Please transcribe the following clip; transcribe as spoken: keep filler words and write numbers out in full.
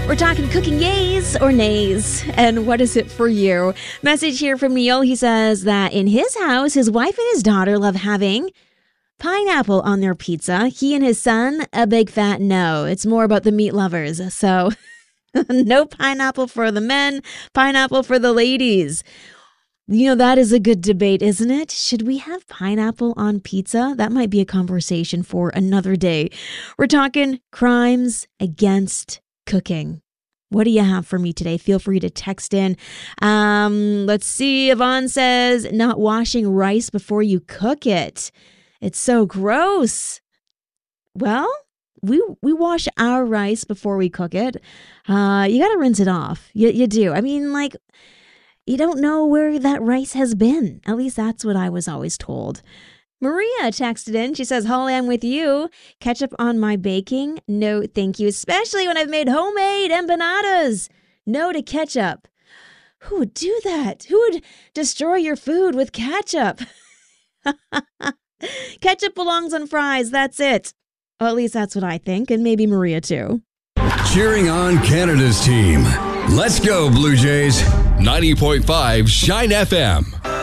We're talking cooking yays or nays, and what is it for you? Message here from Neil. He says that in his house, his wife and his daughter love having pineapple on their pizza. He and his son, a big fat no. It's more about the meat lovers. So no pineapple for the men, pineapple for the ladies. You know, that is a good debate, isn't it? Should we have pineapple on pizza? That might be a conversation for another day. We're talking crimes against cooking. What do you have for me today? Feel free to text in. Um, let's see. Yvonne says, not washing rice before you cook it. It's so gross. Well, we we wash our rice before we cook it. Uh, you got to rinse it off. You, you do. I mean, like, you don't know where that rice has been. At least that's what I was always told. Maria texted in. She says, Holly, I'm with you. Ketchup on my baking? No, thank you. Especially when I've made homemade empanadas. No to ketchup. Who would do that? Who would destroy your food with ketchup? Ketchup belongs on fries. That's it. Well, at least that's what I think. And maybe Maria too. Cheering on Canada's team. Let's go, Blue Jays. ninety point five Shine F M.